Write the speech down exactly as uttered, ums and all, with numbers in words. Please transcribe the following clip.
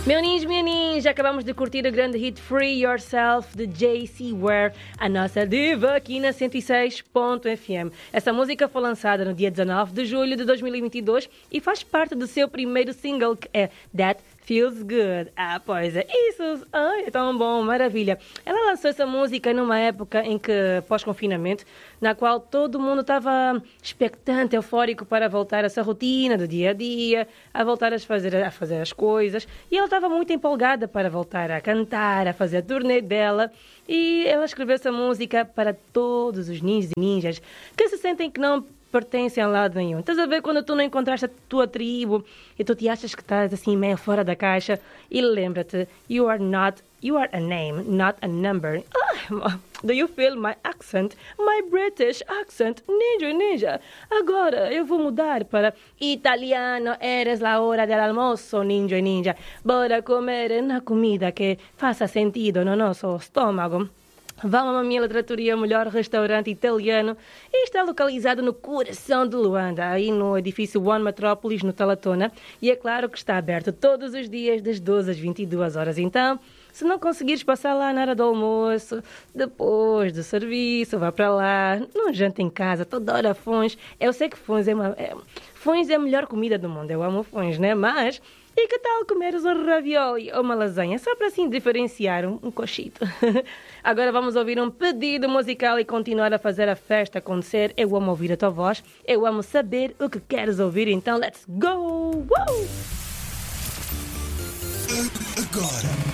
Meu ninja, minha ninja, acabamos de curtir o grande hit Free Yourself de J C Ware, a nossa diva aqui na cento e seis ponto F M. Essa música foi lançada no dia dezanove de julho de dois mil e vinte e dois e faz parte do seu primeiro single, que é That Feels Good. Ah, pois é, isso, ai, é tão bom, maravilha. Ela lançou essa música numa época em que, pós-confinamento, na qual todo mundo estava expectante, eufórico para voltar a essa rotina do dia a dia, a voltar a fazer, a fazer as coisas. E ela estava muito empolgada para voltar a cantar, a fazer a turnê dela. E ela escreveu essa música para todos os ninjas e ninjas que se sentem que não pertencem a lado nenhum. Estás a ver quando tu não encontraste a tua tribo e tu te achas que estás assim meio fora da caixa? E lembra-te, you are not, you are a name, not a number. Ah, do you feel my accent? My British accent? Ninja, ninja. Agora eu vou mudar para italiano. Eres la hora del almoço, ninja, ninja. Bora comer na comida que faça sentido no nosso estômago. Vamos à minha Trattoria, o melhor restaurante italiano, e está localizado no coração de Luanda, aí no edifício One Metrópolis, no Talatona, e é claro que está aberto todos os dias, das doze às vinte e duas horas. Então, se não conseguires passar lá na hora do almoço, depois do serviço, vá para lá, não janta em casa, toda hora fões. Eu sei que fões é, uma, é, fões é a melhor comida do mundo, eu amo fões, né? Mas... e que tal comeres um ravioli ou uma lasanha, só para assim diferenciar um, um cochito? Agora vamos ouvir um pedido musical e continuar a fazer a festa acontecer. Eu amo ouvir a tua voz, eu amo saber o que queres ouvir, então let's go! Woo! Agora.